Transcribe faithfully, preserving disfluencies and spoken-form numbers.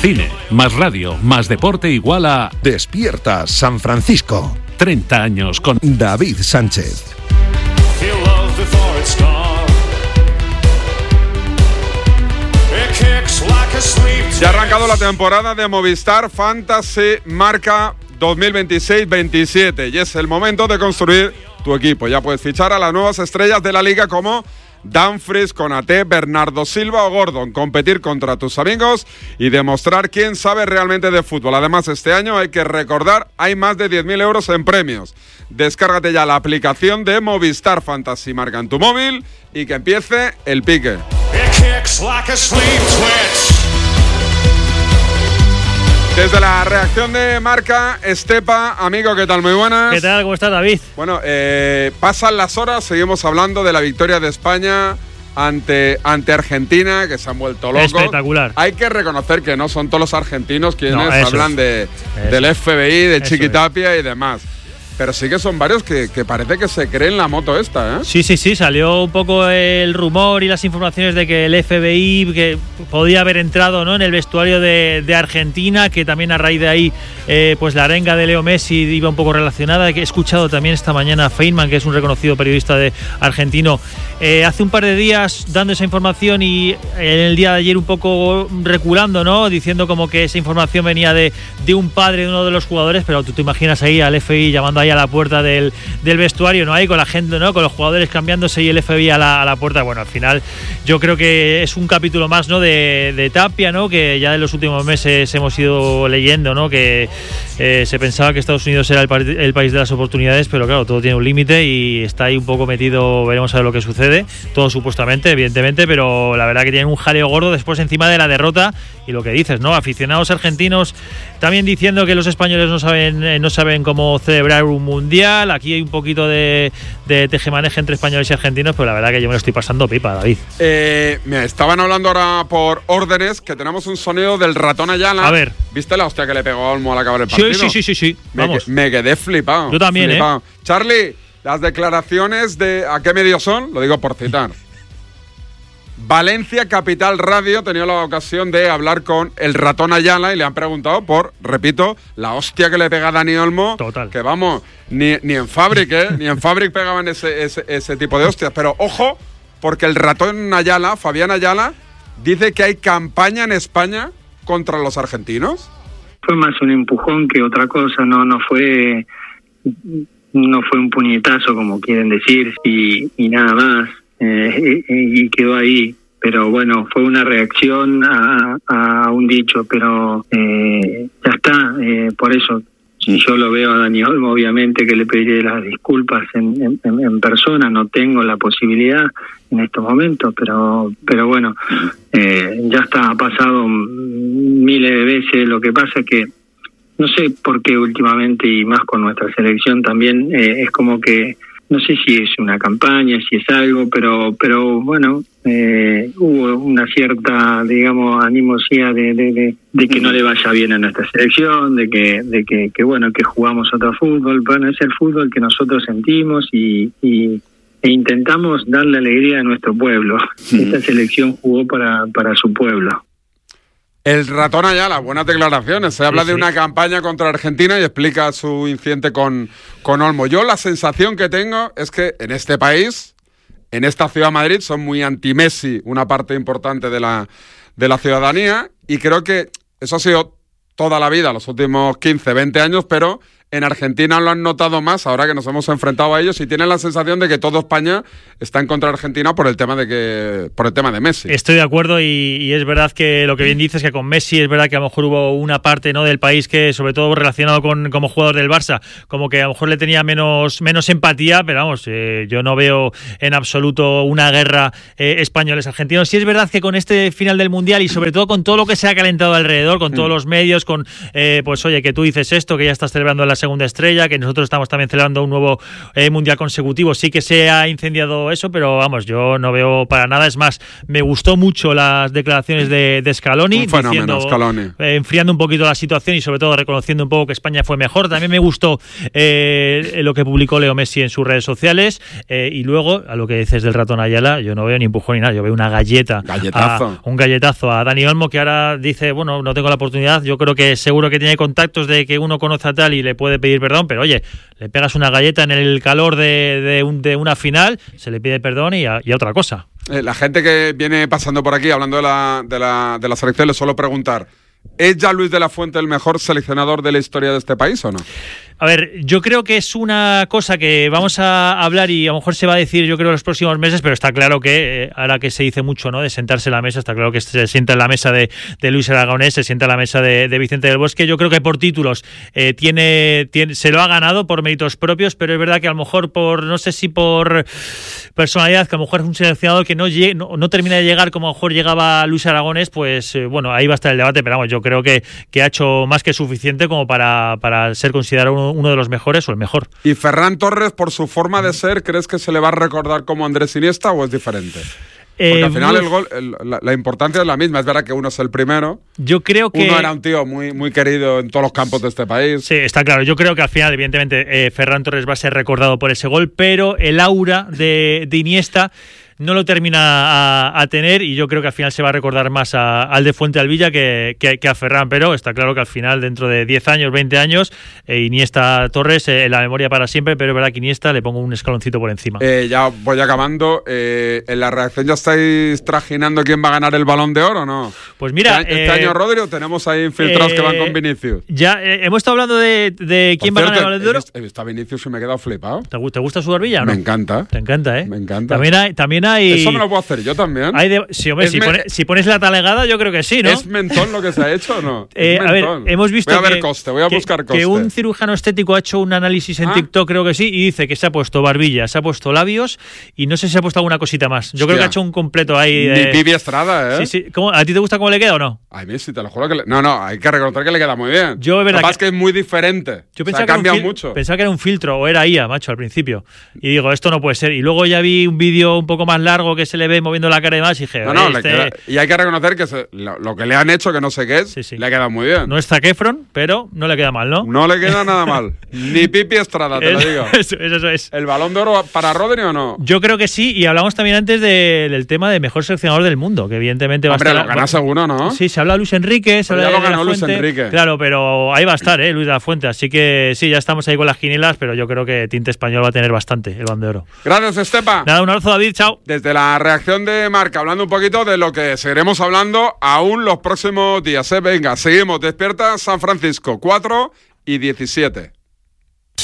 Cine, más radio, más deporte igual a Despierta San Francisco. treinta años con David Sánchez. Ya ha arrancado la temporada de Movistar Fantasy Marca dos mil veintiséis veintisiete y es el momento de construir tu equipo. Ya puedes fichar a las nuevas estrellas de la liga como Dumfries, Konaté, Bernardo Silva o Gordon, competir contra tus amigos y demostrar quién sabe realmente de fútbol. Además, este año hay que recordar, hay más de diez mil euros en premios. Descárgate ya la aplicación de Movistar Fantasy Marca en tu móvil y que empiece el pique. Desde la reacción de Marca, Estepa, amigo, ¿qué tal? Muy buenas. ¿Qué tal? ¿Cómo estás, David? Bueno, eh, pasan las horas, seguimos hablando de la victoria de España ante, ante Argentina, que se han vuelto locos. Espectacular. Hay que reconocer que no son todos los argentinos quienes no, hablan es. de, del F B I, de Chiquitapia y demás. Pero sí que son varios que, que parece que se creen la moto esta, ¿eh? Sí, sí, sí, salió un poco el rumor y las informaciones de que el F B I que podía haber entrado, ¿no?, en el vestuario de, de Argentina, que también a raíz de ahí eh, pues la arenga de Leo Messi iba un poco relacionada. Que he escuchado también esta mañana a Feynman, que es un reconocido periodista de argentino, eh, hace un par de días dando esa información y en el día de ayer un poco reculando, ¿no?, diciendo como que esa información venía de, de un padre de uno de los jugadores. Pero tú te imaginas ahí al F B I llamando ahí a la puerta del, del vestuario, ¿no? Ahí con la gente, ¿no?, con los jugadores cambiándose y el F B I a la, a la puerta. Bueno, al final yo creo que es un capítulo más, ¿no?, de, de Tapia, ¿no?, que ya en los últimos meses hemos ido leyendo, ¿no?, que eh, se pensaba que Estados Unidos era el, pa- el país de las oportunidades, pero claro, todo tiene un límite y está ahí un poco metido. Veremos a ver lo que sucede, todo supuestamente, evidentemente, pero la verdad que tienen un jaleo gordo después encima de la derrota. Y lo que dices, ¿no?, aficionados argentinos también diciendo que los españoles no saben, eh, no saben cómo celebrar un mundial. Aquí hay un poquito de, de tejemaneje entre españoles y argentinos, pero la verdad que yo me lo estoy pasando pipa, David. Eh, me estaban hablando ahora por órdenes que tenemos un sonido del ratón Ayala. A ver. ¿Viste la hostia que le pegó a Olmo al acabar el partido? Sí, sí, sí, sí, sí. Me, Vamos. que, me quedé flipado. Yo también, flipado. ¿eh? Charlie, las declaraciones de ¿a qué medio son? Lo digo por citar. Valencia Capital Radio ha tenido la ocasión de hablar con el ratón Ayala y le han preguntado por, repito, la hostia que le pega a Dani Olmo. Total. Que vamos, ni, ni en Fabric, ¿eh? ni en Fabric pegaban ese, ese, ese tipo de hostias. Pero ojo, porque el ratón Ayala, Fabián Ayala, dice que hay campaña en España contra los argentinos. Fue más un empujón que otra cosa, no, no fue, no fue un puñetazo como quieren decir y, y nada más. Eh, y, y quedó ahí, pero bueno, fue una reacción a, a un dicho, pero eh, ya está, eh, por eso, si yo lo veo a Dani Olmo, obviamente que le pediré las disculpas en, en, en persona, no tengo la posibilidad en estos momentos, pero pero bueno, eh, ya está, ha pasado miles de veces. Lo que pasa es que no sé por qué últimamente, y más con nuestra selección también, eh, es como que no sé si es una campaña, si es algo, pero pero bueno, eh, hubo una cierta, digamos, animosidad de, de, de, de que no le vaya bien a nuestra selección, de que de que, que bueno, que jugamos otro fútbol. Bueno, es el fútbol que nosotros sentimos y, y e intentamos darle alegría a nuestro pueblo. Sí. Esta selección jugó para, para su pueblo. El ratón Ayala, buenas declaraciones. Se habla sí, de sí. una campaña contra Argentina y explica su incidente con, con Olmo. Yo la sensación que tengo es que en este país, en esta ciudad de Madrid, son muy anti-Messi, una parte importante de la, de la ciudadanía, y creo que eso ha sido toda la vida, los últimos quince, veinte años, pero en Argentina lo han notado más ahora que nos hemos enfrentado a ellos y tienen la sensación de que toda España está en contra de Argentina por el tema de que por el tema de Messi. Estoy de acuerdo y, y es verdad que lo que bien dices, que con Messi es verdad que a lo mejor hubo una parte, ¿no?, del país que, sobre todo relacionado con como jugador del Barça, como que a lo mejor le tenía menos menos empatía, pero vamos, eh, yo no veo en absoluto una guerra eh, españoles-argentinos. Sí es verdad que con este final del Mundial y sobre todo con todo lo que se ha calentado alrededor, con mm. todos los medios, con, eh, pues oye, que tú dices esto, que ya estás celebrando la segunda estrella, que nosotros estamos también celebrando un nuevo eh, mundial consecutivo. Sí que se ha incendiado eso, pero vamos, yo no veo para nada. Es más, me gustó mucho las declaraciones de, de Scaloni, un fenómeno, diciendo, Scaloni. Eh, enfriando un poquito la situación y sobre todo reconociendo un poco que España fue mejor. También me gustó eh, lo que publicó Leo Messi en sus redes sociales, eh, y luego, a lo que dices del ratón Ayala, yo no veo ni empujón ni nada, yo veo una galleta, Galletazo. a, un galletazo a Dani Olmo, que ahora dice, bueno, no tengo la oportunidad. Yo creo que seguro que tiene contactos de que uno conoce a tal y le puede pedir perdón, pero oye, le pegas una galleta en el calor de, de, un, de una final, se le pide perdón y a, y a otra cosa. Eh, la gente que viene pasando por aquí hablando de la, de la, de la selección, le suelo preguntar, ¿es ya Luis de la Fuente el mejor seleccionador de la historia de este país o no? A ver, yo creo que es una cosa que vamos a hablar y a lo mejor se va a decir, yo creo, en los próximos meses, pero está claro que, eh, ahora que se dice mucho, ¿no?, de sentarse en la mesa, está claro que se sienta en la mesa de, de Luis Aragonés, se sienta en la mesa de, de Vicente del Bosque. Yo creo que por títulos eh, tiene, tiene, se lo ha ganado por méritos propios, pero es verdad que a lo mejor por, no sé si por personalidad, que a lo mejor es un seleccionador que no, llegue, no, no termina de llegar como a lo mejor llegaba Luis Aragonés, pues eh, bueno, ahí va a estar el debate, pero vamos, yo creo que, que ha hecho más que suficiente como para, para ser considerado uno, uno de los mejores o el mejor. ¿Y Ferran Torres, por su forma de ser, crees que se le va a recordar como Andrés Iniesta o es diferente? Porque Eh, al final uf. el gol, el- la, la importancia es la misma. Es verdad que uno es el primero. Yo creo que... Uno era un tío muy, muy querido en todos los campos de este país. Sí, está claro. Yo creo que al final, evidentemente, eh, Ferran Torres va a ser recordado por ese gol, pero el aura de, de Iniesta no lo termina a, a tener, y yo creo que al final se va a recordar más a, al de Fuente Alvilla que, que, que a Ferran, pero está claro que al final, dentro de diez años, veinte años, eh, Iniesta Torres eh, en la memoria para siempre, pero es verdad que Iniesta le pongo un escaloncito por encima. Eh, ya voy acabando. Eh, ¿En la reacción ya estáis trajinando quién va a ganar el Balón de Oro o no? Pues mira... ¿Este eh, año Rodri o tenemos ahí infiltrados eh, que van con Vinicius? Ya eh, hemos estado hablando de, de quién Por va a ganar el cierto, Balón de Oro. He visto, he visto a Vinicius y me he quedado flipado. ¿Te, gu- te gusta su barbilla o no? Me encanta. Te encanta, ¿eh? Me encanta. También hay... También hay Eso me lo puedo hacer yo también. hay de- sí, hombre, Es si, me- pone- si pones la talegada, yo creo que sí, ¿no? ¿Es mentón lo que se ha hecho o no? Eh, Es a ver, mentón. hemos visto Voy a ver que, coste, voy a que- buscar coste. que un cirujano estético ha hecho un análisis en ¿Ah? TikTok, creo que sí, y dice que se ha puesto barbilla, se ha puesto labios y no sé si se ha puesto alguna cosita más. Yo creo Hostia. que ha hecho un completo ahí. Ni eh, Vivi Estrada, ¿eh? Sí, sí. ¿Cómo- ¿A ti te gusta cómo le queda o no? A mí sí, te lo juro que le... No, no, hay que reconocer que le queda muy bien. Yo, es verdad Lo que pasa que- es que es muy diferente. Yo O sea, pensaba, ha que era un cambiado fil- mucho. pensaba que era un filtro o era I A, macho, al principio. Y digo, esto no puede ser. Y luego ya vi un vídeo un poco más largo que se le ve moviendo la cara y demás y dije, No, no, le este queda- y hay que reconocer que se- lo, lo que le han hecho, que no sé qué es, Sí, sí. le ha quedado muy bien. no es Zac Efron, pero no le queda mal, ¿no? No le queda nada mal. Ni Pipi Estrada, te lo Es- digo. Eso, eso es. ¿El Balón de Oro para Rodri o no? Yo creo que sí, y hablamos también antes de- del tema de mejor seleccionador del mundo, que evidentemente va Hombre, a lo estar... gana seguro, ¿no? Sí, se habla de Luis Enrique, se Pero habla ya de lo De La ganó Luis Fuente. Enrique. Claro, pero ahí va a estar, ¿eh? Luis de la Fuente. Así que sí, ya estamos ahí con las quinielas, pero yo creo que tinte español va a tener bastante el Balón de Oro. Gracias, Estepa. Nada, un abrazo, David, chao. Desde la reacción de Marca, hablando un poquito de lo que seguiremos hablando aún los próximos días. ¿eh? Venga, seguimos. Despierta San Francisco, cuatro y diecisiete.